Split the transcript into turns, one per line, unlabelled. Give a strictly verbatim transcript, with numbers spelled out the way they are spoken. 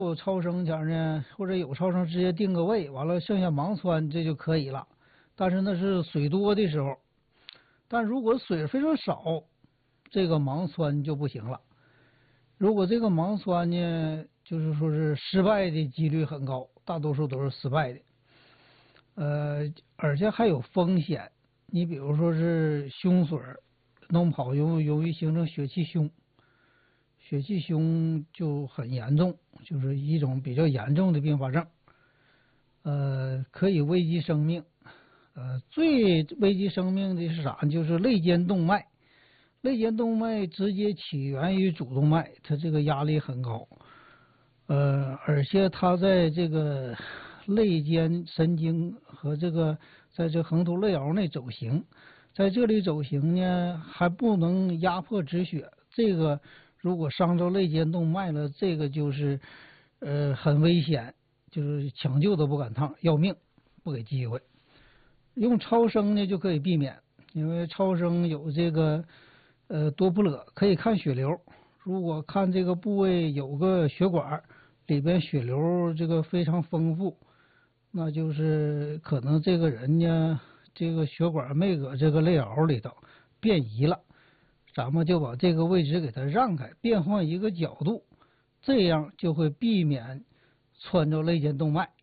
有超声前呢，或者有超声直接定个位，完了剩下盲穿这就可以了。但是那是水多的时候，但如果水非常少，这个盲穿就不行了。如果这个盲穿呢，就是说是失败的几率很高，大多数都是失败的。呃，而且还有风险。你比如说是胸水弄不好容容易形成血气胸，血气胸就很严重，就是一种比较严重的并发症。呃，可以危及生命。呃，最危及生命的是啥？就是肋间动脉。肋间动脉直接起源于主动脉，它这个压力很高。呃，而且它在这个肋间神经和这个在这横突肋凹内走行，在这里走行呢，还不能压迫止血。这个如果伤着肋间动脉了，这个就是呃很危险，就是抢救都不敢趟，要命，不给机会。用超声呢就可以避免，因为超声有这个呃多普勒，可以看血流。如果看这个部位有个血管里边血流这个非常丰富，那就是可能这个人呢，这个血管没搁这个肋凹里头变移了，咱们就把这个位置给它让开，变换一个角度，这样就会避免穿着肋间动脉。